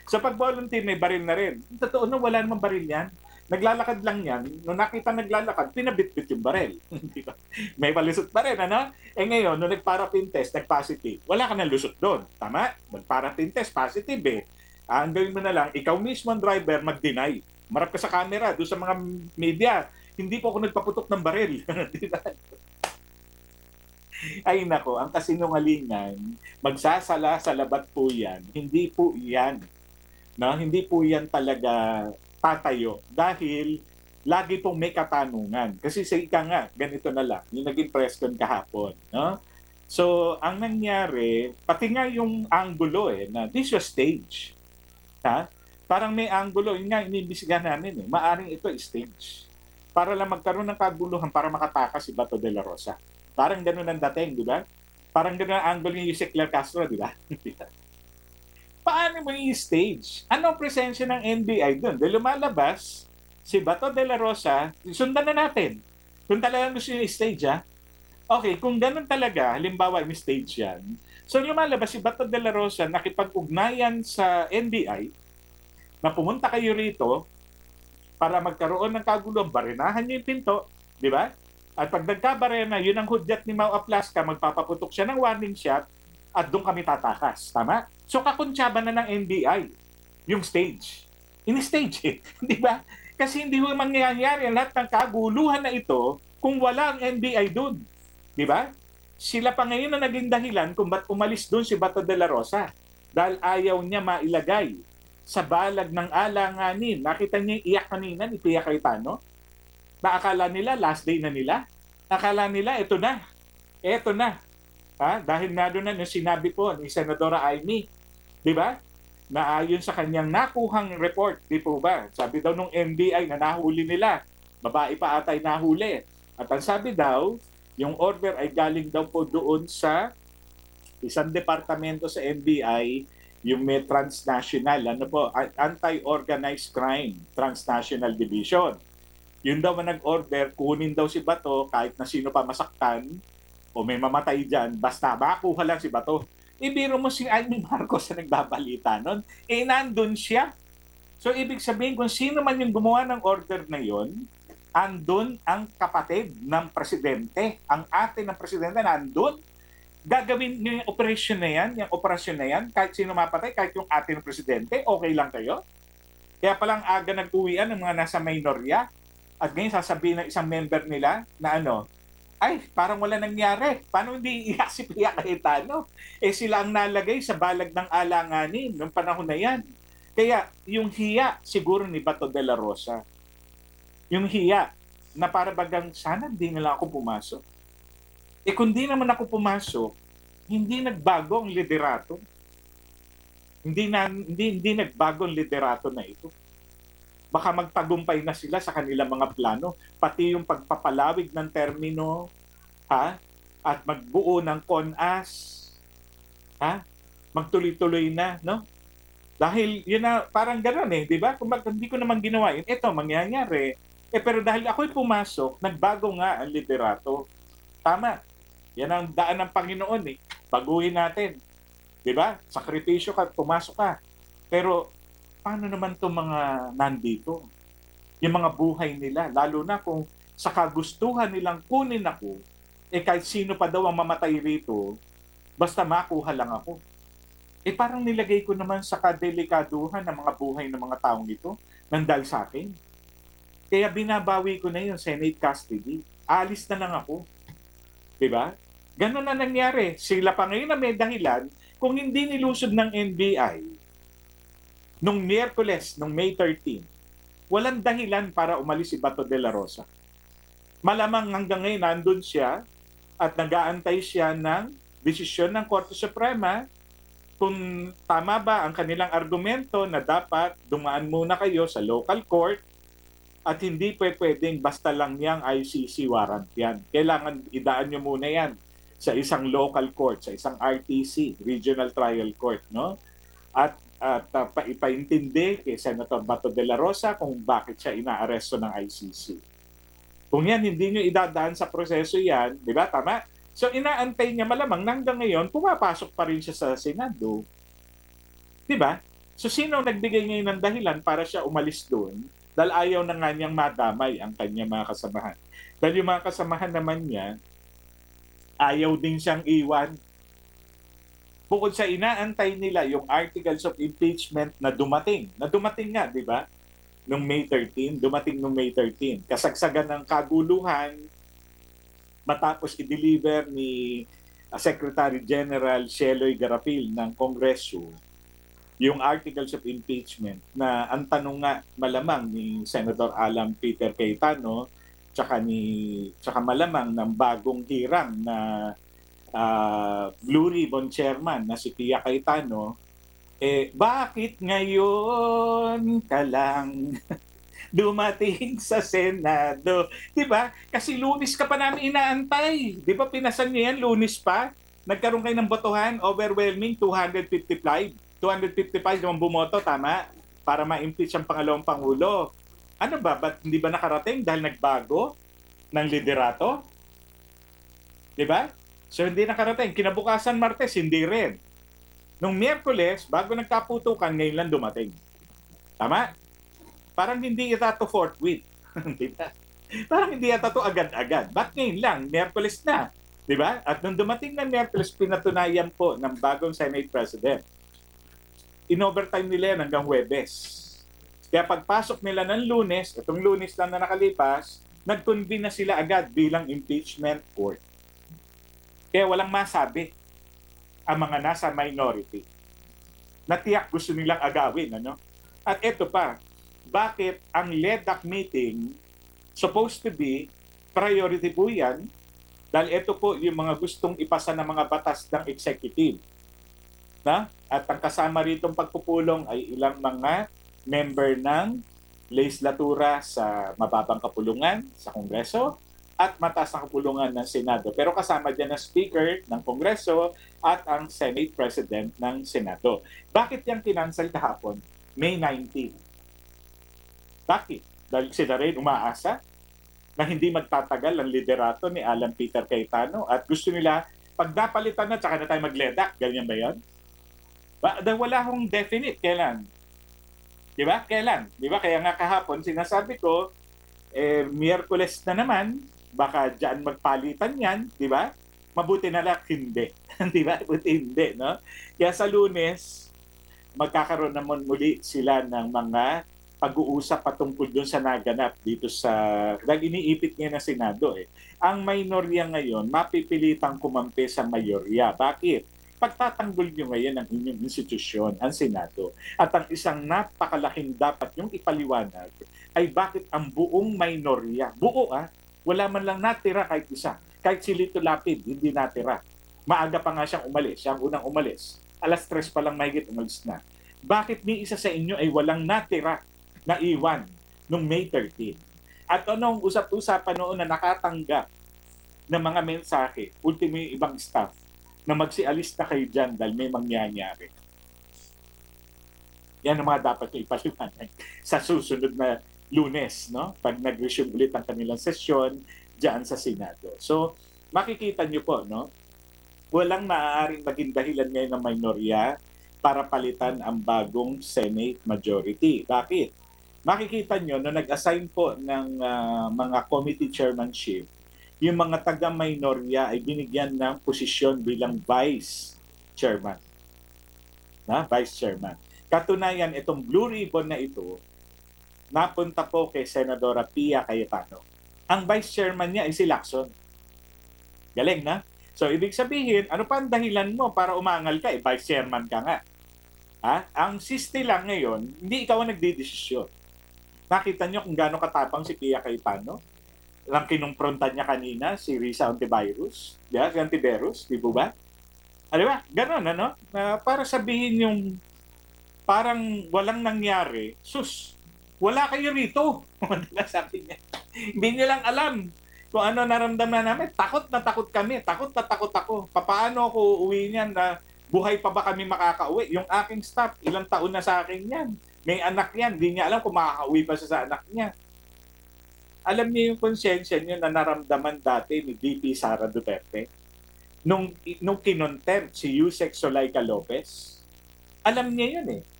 Sa pag-volunteer, may baril na rin. Totoo na wala namang baril yan. Naglalakad lang yan. Nung nakita naglalakad, pinabit-bit yung baril. Di ba? May palusot pa rin, ano? Eh ngayon, nung nag-paraffin test, nag-positive. Wala ka nang lusot doon. Tama? Nag-paraffin test, positive eh. Ang gawin mo na lang, ikaw mismo ang driver, mag-deny. Marap ka sa camera, doon sa mga media. Hindi po ako nagpaputok ng baril. Di ba? Ay nako, ang kasinungalingan, magsasala sa labat po yan. Hindi po yan. No? Hindi po yan talaga tatayo dahil lagi pong may katanungan. Kasi sa ika nga, ganito na lang, yung naging press con kahapon. No? So, ang nangyari, pati nga yung angulo na this was stage. Ha? Parang may angulo, yun nga, inibisigan namin maaring ito stage. Para lang magkaroon ng kaguluhan para makatakas si Bato de la Rosa. Parang ganun ang dating, di ba? Parang ganun ang angulo ni Yusek Claire Castro, di ba? Paano mo i-stage? Ano ang presensya ng NBI doon? Dahil lumalabas, si Bato de la Rosa, sundan na natin. Kung talagang gusto nyo i-stage, ha? Okay, kung ganun talaga, halimbawa, i-stage yan. So lumalabas si Bato de la Rosa, nakipag-ugnayan sa NBI, na pumunta kayo rito para magkaroon ng kaguluhan, barinahan nyo yung pinto, di ba? At pag nagkabarena, yun ang hudyat ni Mau Aplaska, magpapaputok siya ng warning shot at doon kami tatakas. Tama? So kakuntsaba na ng NBI yung stage. In-stage eh. Di ba? Kasi hindi mo mangyayari ang lahat ng kaguluhan na ito kung wala ang NBI doon. Di ba? Sila pa ngayon na naging dahilan kung ba't umalis doon si Bato de la Rosa. Dahil ayaw niya mailagay sa balag ng alanganin. Nakita niya yung iyak kanina ni Pia Cayetano? Na akala nila last day na nila? Akala nila ito na. Ito na. Ha? Dahil na doon na sinabi po ni Senadora Amy, di ba? Na ayon sa kanyang nakuhang report, di po ba? Sabi daw nung NBI na nahuli nila, babae pa atay nahuli. At ang sabi daw, yung order ay galing daw po doon sa isang departamento sa NBI, yung may transnational, ano po, Anti-Organized Crime Transnational Division. Yun daw ang nag-order, kunin daw si Bato kahit na sino pa masaktan o may mamatay dyan, basta makuha lang si Bato. Ibiro mo si Amy Marcos na nagbabalita nun, nandun siya. So ibig sabihin kung sino man yung gumawa ng order na yon, andun ang kapatid ng presidente, ang ate ng presidente nandun. Gagawin niyo yung operation na yan, yung operasyon na yan, kahit sino mapatay, kahit yung ate ng presidente, okay lang kayo? Kaya palang aga nag-uwian ng mga nasa minorya, at ngayon sasabihin ng isang member nila na ay, parang wala nangyari. Paano hindi iiyak si Pia Cayetano? Sila ang nalagay sa balag ng alanganin noong panahon na yan. Kaya yung hiya siguro ni Bato de la Rosa, yung hiya na para bagang sana hindi nila ako pumasok. Kung di naman ako pumasok, hindi nagbago ang liderato. Hindi nagbago ang liderato na ito. Baka magtagumpay na sila sa kanilang mga plano, pati yung pagpapalawig ng termino, ha? At magbuo ng CONAS, ha? Magtuloy-tuloy na, no? Dahil yun na parang gano'n di ba? Kung hindi ko naman ginawa yun, ito mangyayari. Pero dahil ako'y pumasok, nagbago nga ang liderato. Tama. Yan ang daan ng Panginoon Baguhin natin. Di ba? Sakripisyo ka, pumasok ka. Pero paano naman itong mga nandito? Yung mga buhay nila, lalo na kung sa kagustuhan nilang kunin ako, kahit sino pa daw ang mamatay rito, basta makuha lang ako. Parang nilagay ko naman sa kadelikaduhan ng mga buhay ng mga taong ito, nandal sa akin. Kaya binabawi ko na yung Senate custody. Alis na lang ako. Diba? Ganun na nangyari. Sila pa ngayon na may dahilan kung hindi nilusod ng NBI nung Miyerkules, nung May 13, walang dahilan para umalis si Bato de la Rosa. Malamang hanggang ngayon nandun siya at nag-aantay siya ng desisyon ng Korte Suprema kung tama ba ang kanilang argumento na dapat dumaan muna kayo sa local court at hindi pwedeng basta lang niyang ICC warrant yan. Kailangan idaan nyo muna yan sa isang local court, sa isang RTC, Regional Trial Court, no? At ipaintindi kay Senator Bato de la Rosa kung bakit siya inaaresto ng ICC. Kung yan, hindi nyo idadaan sa proseso yan, di ba? Tama? So inaantay niya malamang hanggang ngayon, pumapasok pa rin siya sa Senado. Di ba? So sino nagbigay ngayon ng dahilan para siya umalis doon? Dahil ayaw na nga niyang madamay ang kanyang mga kasamahan. Dahil yung mga kasamahan naman niya, ayaw din siyang iwan. Bukod sa inaantay nila yung articles of impeachment na dumating nga, di ba? Noong May 13, kasagsagan ng kaguluhan matapos i-deliver ni Secretary General Sheloy Garapil ng Kongreso yung articles of impeachment na ang tanong nga malamang ni Senator Alan Peter Cayetano tsaka malamang ng bagong hirang na Blue Ribbon Chairman na si Pia Cayetano, bakit ngayon ka lang dumating sa Senado? Diba? Kasi Lunes ka pa namin inaantay. Di ba pinasan niyo yan, Lunes pa? Nagkaroon kayo ng botohan, overwhelming 255 naman bumoto, tama? Para ma-impeach ang pangalawang Pangulo. Ano ba? Ba't hindi ba nakarating dahil nagbago ng liderato? Di ba? So hindi nakarating. Kinabukasan Martes, hindi rin. Nung Miyerkules, bago nagkaputukan, ngayon lang dumating. Tama? Parang hindi ita to forthwith. Diba? Parang hindi ata to agad-agad. Ba't ngayon lang? Miyerkules na. Diba? At nung dumating na Miyerkules, pinatunayan po ng bagong Senate President. In-overtime nila yan hanggang Huwebes. Kaya pagpasok nila ng Lunes, itong Lunes lang na nakalipas, nag-convene na sila agad bilang impeachment court. Kaya walang masabi ang mga nasa minority. Natiyak gusto nilang agawin. Ano? At ito pa, bakit ang LEDAC meeting supposed to be priority po yan dahil ito po yung mga gustong ipasa ng mga batas ng executive. Na? At ang kasama rito pagpupulong ay ilang mga member ng legislatura sa mababang kapulungan sa Kongreso at mataas na kapulungan ng Senado. Pero kasama dyan ang Speaker ng Kongreso at ang Senate President ng Senado. Bakit yan kinansel kahapon? May 19. Bakit? Dahil sila rin umaasa na hindi magtatagal ang liderato ni Alan Peter Cayetano at gusto nila pag napalitan na tsaka na tayo mag-LEDAC. Ganyan ba yun? Dahil wala akong definite kailan. Di ba? Kailan? Di ba? Kaya nga kahapon sinasabi ko, Miyerkules na naman, baka dyan magpalitan yan, di ba? Mabuti na lang hindi. Di ba? Mabuti hindi, no? Kaya sa Lunes, magkakaroon naman muli sila ng mga pag-uusap patungkol doon sa naganap dito sa... Dahil iniipit niya na Senado eh. Ang minorya ngayon, mapipilitang kumampi sa mayorya. Bakit? Pagtatanggol nyo ngayon ang inyong institusyon, ang Senado. At ang isang napakalaking dapat yung ipaliwanag ay bakit ang buong minorya, wala man lang natira kahit isa. Kahit si Lito Lapid, hindi natira. Maaga pa nga siyang umalis. Siya ang unang umalis. 3:00 pa lang mahigit umalis na. Bakit ni isa sa inyo ay walang natira na iwan noong May 13? At anong usap-usapan noon na nakatanggap ng mga mensahe, ultimo yung ibang staff, na magsialis na kayo dyan dahil may mangyayari. Yan ang mga dapat nyo ipaliwanag sa susunod na Lunes, no? Pag nag-resume ulit ang kanilang sesyon dyan sa Senado. So, makikita nyo po, no? Walang maaaring maging dahilan ngayon ng minorya para palitan ang bagong Senate majority. Bakit? Makikita nyo na nag-assign po ng mga committee chairmanship, yung mga taga-minorya ay binigyan ng posisyon bilang vice chairman. Vice chairman. Katunayan, itong Blue Ribbon na ito, napunta po kay Senadora Pia Cayetano. Ang vice chairman niya ay si Lacson. Galing, na? So, ibig sabihin, ano pa ang dahilan mo para umangal ka? Vice chairman ka nga. Ang siste lang ngayon, hindi ikaw ang nagdidesisyon. Nakita niyo kung gaano katapang si Pia Cayetano? Lang kinumprontan niya kanina, si Risa Ontiveros. Yeah, si Ontiveros, di ba? Ano ba? Ganon, ano? Para sabihin yung parang walang nangyari, sus, wala kayo rito. Diba sabi niya? Hindi niya lang alam kung ano naramdaman namin. Takot na takot kami. Takot na takot ako. Paano ako uuwi niyan na buhay pa ba kami makakauwi? Yung aking staff, ilang taon na sa akin yan. May anak yan. Hindi niya alam kung makakauwi pa siya sa anak niya. Alam niyo yung konsensya niyo na naramdaman dati ni VP Sara Duterte? Nung kinontempt si Yusek Zulaika Lopez? Alam niya yun eh.